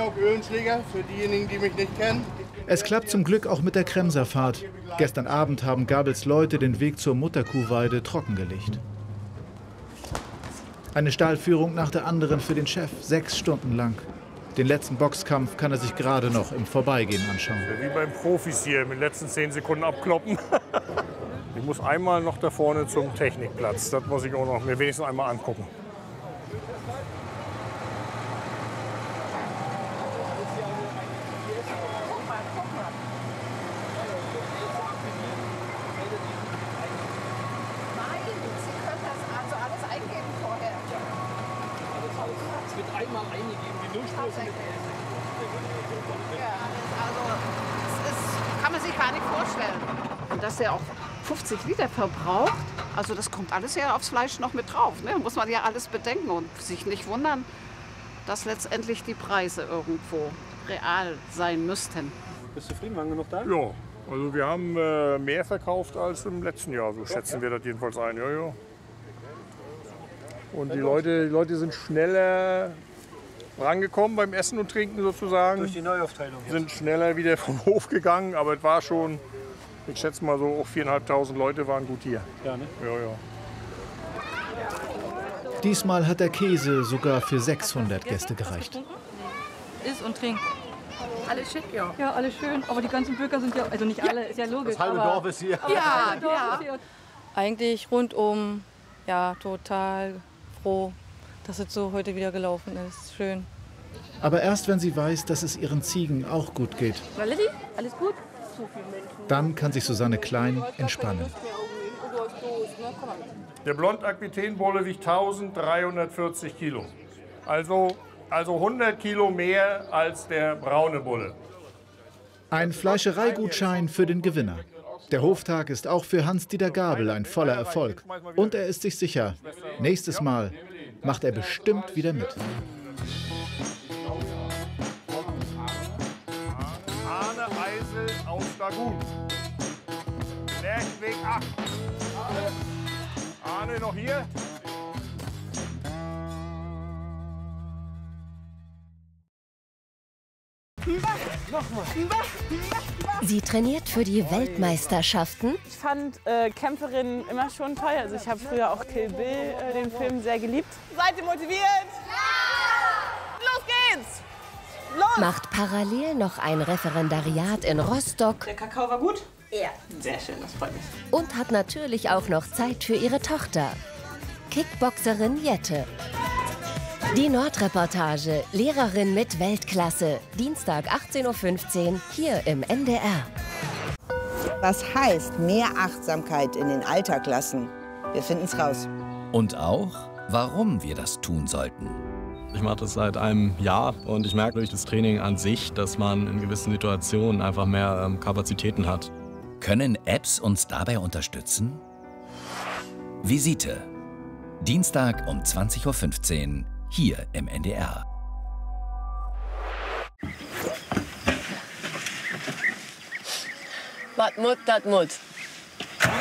Georg Oehlenschläger, für diejenigen, die mich nicht kennen. Es klappt zum Glück auch mit der Kremserfahrt. Gestern Abend haben Gabels Leute den Weg zur Mutterkuhweide trockengelegt. Eine Stahlführung nach der anderen für den Chef, 6 Stunden lang. Den letzten Boxkampf kann er sich gerade noch im Vorbeigehen anschauen. Wie beim Profis hier, mit den letzten 10 Sekunden abkloppen. Ich muss einmal noch da vorne zum Technikplatz. Das muss ich auch noch mir wenigstens einmal angucken. Kann man sich gar nicht vorstellen. Und dass er auch 50 Liter verbraucht, also das kommt alles ja aufs Fleisch noch mit drauf. Ne? Muss man ja alles bedenken und sich nicht wundern, dass letztendlich die Preise irgendwo real sein müssten. Bist du zufrieden? Waren wir noch da? Ja, also wir haben mehr verkauft als im letzten Jahr. So schätzen wir das jedenfalls ein. Ja, ja. Und die Leute sind schneller rangekommen beim Essen und Trinken sozusagen. Durch die Neuaufteilung jetzt. Sind schneller wieder vom Hof gegangen, aber es war schon, ich schätze mal so, auch 4.500 Leute waren gut hier. Ja, ne? Ja, ja. Diesmal hat der Käse sogar für 600 Gäste gereicht. Iss und trink. Alles schick, ja. Ja, alles schön. Aber die ganzen Bürger sind ja, also nicht alle, ist ja logisch. Das halbe Dorf ist hier. Ja, ja. Eigentlich rundum, ja, total froh, dass es so heute wieder gelaufen ist. Schön. Aber erst wenn sie weiß, dass es ihren Ziegen auch gut geht. Valerie, alles gut? Dann kann sich Susanne Klein entspannen. Der Blond-Aquitaine-Bulle wiegt 1340 Kilo. Also 100 Kilo mehr als der braune Bulle. Ein Fleischereigutschein für den Gewinner. Der Hoftag ist auch für Hans-Dieter Gabel ein voller Erfolg. Und er ist sich sicher, nächstes Mal macht er bestimmt wieder mit. Arne Eisel aus Dagut. Lerchenweg 8. Arne noch hier? Sie trainiert für die Weltmeisterschaften. Ich fand Kämpferinnen immer schon toll. Also ich habe früher auch Kill Bill, den Film, sehr geliebt. Seid ihr motiviert? Ja! Los geht's! Los! Macht parallel noch ein Referendariat in Rostock. Der Kakao war gut? Ja. Sehr schön, das freut mich. Und hat natürlich auch noch Zeit für ihre Tochter, Kickboxerin Jette. Die Nordreportage, Lehrerin mit Weltklasse, Dienstag 18:15 Uhr hier im NDR. Was heißt mehr Achtsamkeit in den Alltag lassen? Wir finden es raus. Und auch, warum wir das tun sollten. Ich mache das seit einem Jahr und ich merke durch das Training an sich, dass man in gewissen Situationen einfach mehr Kapazitäten hat. Können Apps uns dabei unterstützen? Visite. Dienstag um 20:15 Uhr hier im NDR. Was Mut, das Mut.